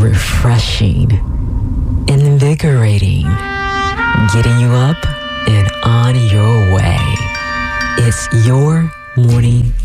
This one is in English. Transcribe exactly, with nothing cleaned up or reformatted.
refreshing, invigorating, getting you up and on your way. It's your morning